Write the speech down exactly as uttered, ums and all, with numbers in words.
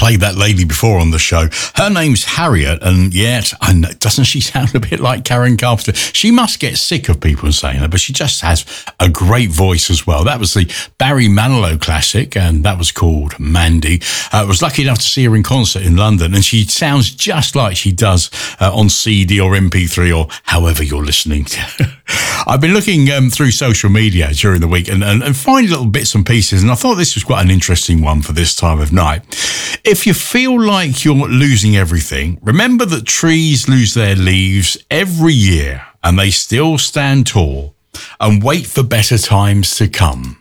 played that lady before on the show. Her name's Harriet, and yet, and doesn't she sound a bit like Karen Carpenter? She must get sick of people saying that, but she just has a great voice as well. That was the Barry Manilow classic, and that was called Mandy. I was lucky enough to see her in concert in London, and she sounds just like she does uh, on C D or M P three or however you're listening. I've been looking um, through social media during the week and, and, and finding little bits and pieces, and I thought this was quite an interesting one for this time of night. If you feel like you're losing everything, remember that trees lose their leaves every year and they still stand tall and wait for better times to come.